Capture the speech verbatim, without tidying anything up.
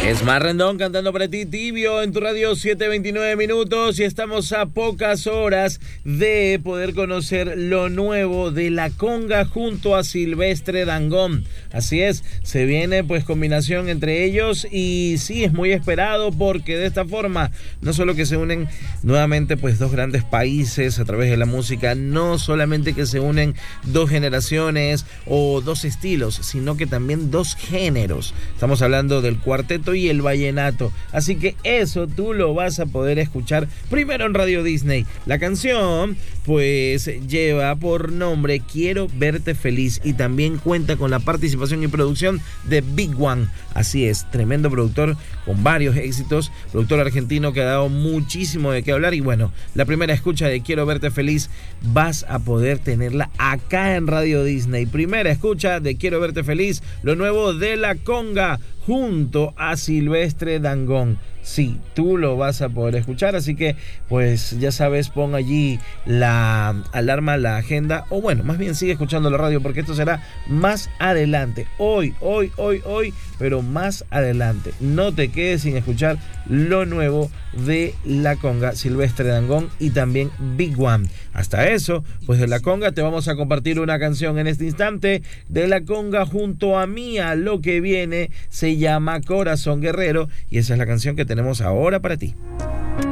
Es Mar Rendón cantando para ti, Tibio, en tu radio, siete veintinueve minutos, y estamos a pocas horas de poder conocer lo nuevo de La Conga junto a Silvestre Dangond. Así es, se viene pues combinación entre ellos y sí, es muy esperado porque de esta forma no solo que se unen nuevamente pues dos grandes países a través de la música, no solamente que se unen dos generaciones o dos estilos, sino que también dos géneros. Estamos hablando del cuarteto y el vallenato, así que eso tú lo vas a poder escuchar primero en Radio Disney. La canción pues lleva por nombre Quiero Verte Feliz y también cuenta con la participación y producción de Big One. Así es, tremendo productor con varios éxitos, productor argentino que ha dado muchísimo de qué hablar. Y bueno, la primera escucha de Quiero Verte Feliz vas a poder tenerla acá en Radio Disney. Primera escucha de Quiero Verte Feliz, lo nuevo de La Conga junto a Silvestre Dangond. Sí, tú lo vas a poder escuchar, así que pues ya sabes, pon allí la alarma, la agenda, o bueno, más bien sigue escuchando la radio porque esto será más adelante, hoy, hoy, hoy, hoy, pero más adelante. No te quedes sin escuchar lo nuevo de La Conga, Silvestre Dangond y también Big One. Hasta eso, pues de La Conga te vamos a compartir una canción en este instante de La Conga junto a Mía. Lo que viene se llama Corazón Guerrero y esa es la canción que tenemos ahora para ti.